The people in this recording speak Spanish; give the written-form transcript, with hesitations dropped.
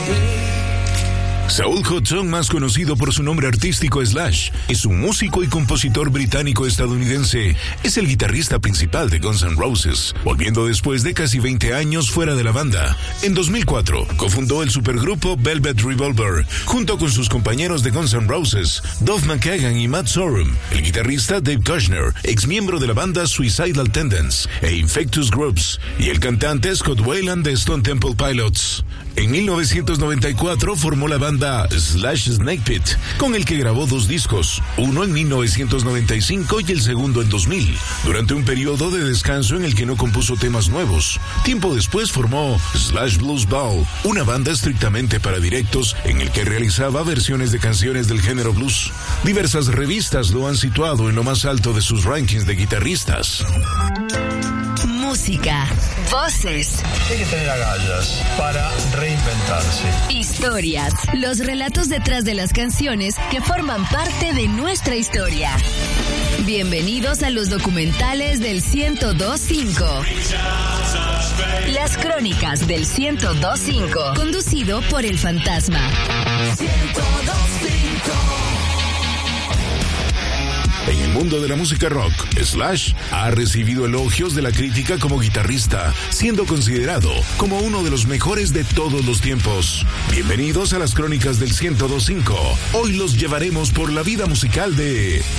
Saul Hudson, más conocido por su nombre artístico Slash, es un músico y compositor británico-estadounidense. Es el guitarrista principal de Guns N' Roses, volviendo después de casi 20 años fuera de la banda. En 2004, cofundó el supergrupo Velvet Revolver, junto con sus compañeros de Guns N' Roses, Duff McKagan y Matt Sorum, el guitarrista Dave Kushner, ex miembro de la banda Suicidal Tendencies e Infectious Grooves, y el cantante Scott Weiland de Stone Temple Pilots. En 1994 formó la banda Slash Snakepit, con el que grabó 2 discos, uno en 1995 y el segundo en 2000, durante un periodo de descanso en el que no compuso temas nuevos. Tiempo después formó Slash Blues Ball, una banda estrictamente para directos en el que realizaba versiones de canciones del género blues. Diversas revistas lo han situado en lo más alto de sus rankings de guitarristas. Música, voces. Hay que tener agallas para reinventarse. Historias, los relatos detrás de las canciones que forman parte de nuestra historia. Bienvenidos a los documentales del 102.5. Las crónicas del 102.5. Conducido por El Fantasma. 102.5. En el mundo de la música rock, Slash ha recibido elogios de la crítica como guitarrista, siendo considerado como uno de los mejores de todos los tiempos. Bienvenidos a las crónicas del 102.5. Hoy los llevaremos por la vida musical de